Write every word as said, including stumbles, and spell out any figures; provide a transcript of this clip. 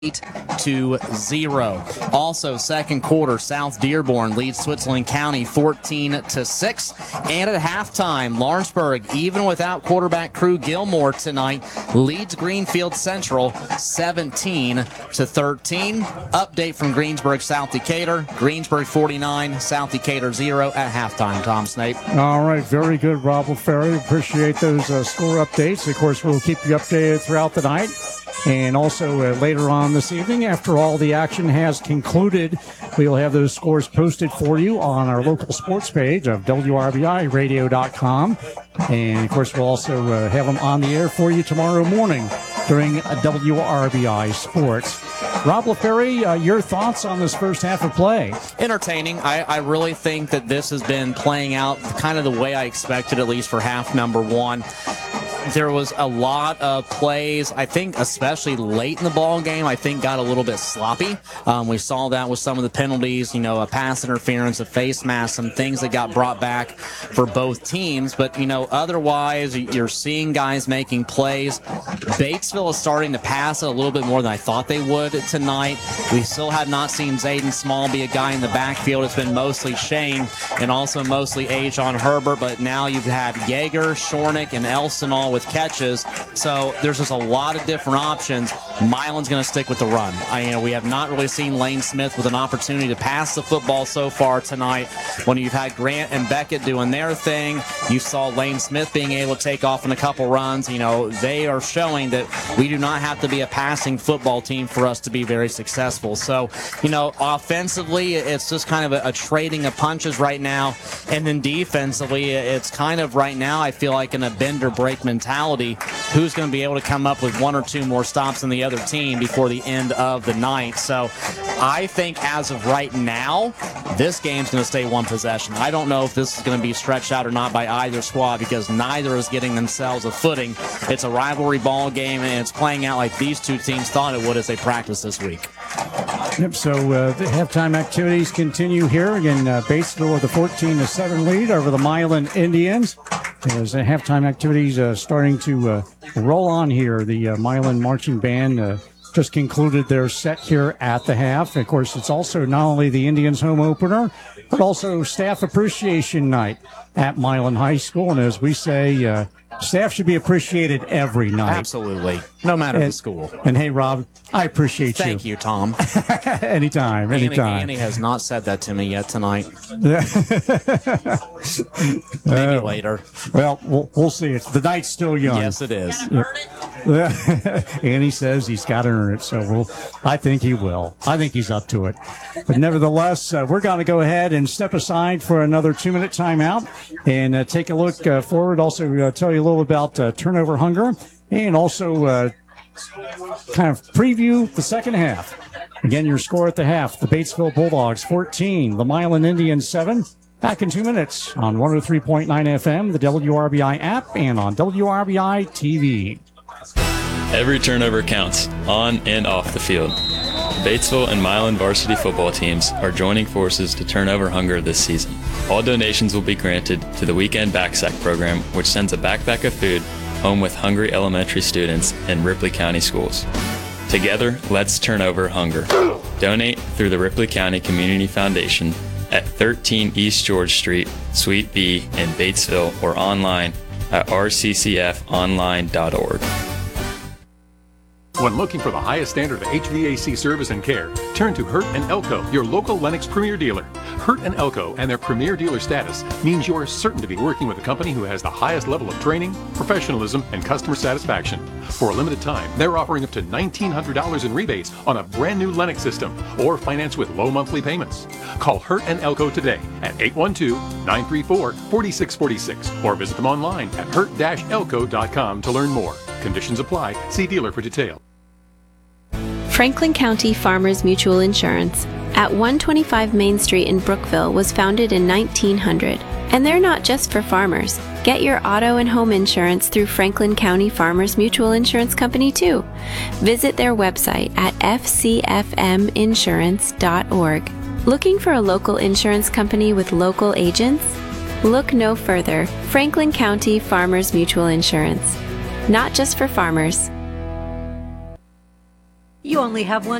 to zero. Also, second quarter, South Dearborn leads Switzerland County fourteen to six. And at halftime, Lawrenceburg, even without quarterback Crew Gilmore tonight, leads Greenfield Central seventeen to thirteen. Update from Greensburg, South Decatur. Greensburg forty-nine, South Decatur zero at halftime. Tom Snape. All right, very good, Rob LaFerry. Appreciate those uh, score updates. Of course, we'll keep you updated throughout the night. And also uh, later on this evening, after all the action has concluded, we'll have those scores posted for you on our local sports page of W R B I radio dot com. And, of course, we'll also uh, have them on the air for you tomorrow morning during uh, W R B I Sports. Rob LaFerry, uh, your thoughts on this first half of play? Entertaining. I, I really think that this has been playing out kind of the way I expected, at least for half number one. There was a lot of plays, I think, especially late in the ball game, I think got a little bit sloppy. Um, we saw that with some of the penalties, you know, a pass interference, a face mask, some things that got brought back for both teams. But, you know, otherwise, you're seeing guys making plays. Batesville is starting to pass it a little bit more than I thought they would tonight. We still have not seen Zayden Small be a guy in the backfield. It's been mostly Shane and also mostly Ajon Herbert. But now you've had Yeager, Shornick, and Elson all with catches, so there's just a lot of different options. Milan's going to stick with the run. I, you know, we have not really seen Lane Smith with an opportunity to pass the football so far tonight. When you've had Grant and Beckett doing their thing, you saw Lane Smith being able to take off in a couple runs. You know, they are showing that we do not have to be a passing football team for us to be very successful. So, you know, offensively, it's just kind of a, a trading of punches right now, and then defensively, it's kind of right now, I feel like in a bend or break mentality. Who's going to be able to come up with one or two more stops than the other team before the end of the night. So I think as of right now, this game's going to stay one possession. I don't know if this is going to be stretched out or not by either squad because neither is getting themselves a footing. It's a rivalry ball game, and it's playing out like these two teams thought it would as they practice this week. Yep, so uh, the halftime activities continue here. Again, uh, Batesville with a fourteen to seven lead over the Milan Indians. As the halftime activities uh, starting to uh, roll on here, the uh, Milan Marching Band uh, just concluded their set here at the half. Of course, it's also not only the Indians' home opener, but also Staff Appreciation Night at Milan High School. And as we say, uh, staff should be appreciated every night. Absolutely. No matter and, the school. And hey, Rob, I appreciate you. Thank you, Tom. anytime, Annie, anytime. Annie has not said that to me yet tonight. Maybe uh, later. Well, well, we'll see. It's, the night's still young. Yes, it is. Annie says he's got to earn it, so we'll, I think he will. I think he's up to it. But nevertheless, uh, we're going to go ahead and step aside for another two-minute timeout and uh, take a look uh, forward. Also uh, tell you a little about uh, turnover hunger and also uh, kind of preview the second half. Again, your score at the half, the Batesville Bulldogs fourteen, the Milan Indians seven. Back in two minutes on one oh three point nine F M, the W R B I app, and on W R B I T V. Every turnover counts, on and off the field. Batesville and Milan varsity football teams are joining forces to turn over hunger this season. All donations will be granted to the Weekend Backsack program, which sends a backpack of food home with hungry elementary students in Ripley County schools. Together, let's turn over hunger. Donate through the Ripley County Community Foundation at thirteen East George Street, Suite B in Batesville, or online at r c c f online dot org. When looking for the highest standard of H V A C service and care, turn to Hurt and Elko, your local Lennox Premier dealer. Hurt and Elko and their Premier dealer status means you're certain to be working with a company who has the highest level of training, professionalism, and customer satisfaction. For a limited time, they're offering up to nineteen hundred dollars in rebates on a brand new Lennox system or finance with low monthly payments. Call Hurt and Elko today at eight one two, nine three four, four six four six or visit them online at hurt dash elko dot com to learn more. Conditions apply. See dealer for detail. Franklin County Farmers Mutual Insurance at one twenty-five Main Street in Brookville was founded in nineteen hundred. And they're not just for farmers. Get your auto and home insurance through Franklin County Farmers Mutual Insurance Company too. Visit their website at f c f m insurance dot org. Looking for a local insurance company with local agents? Look no further. Franklin County Farmers Mutual Insurance. Not just for farmers. You only have one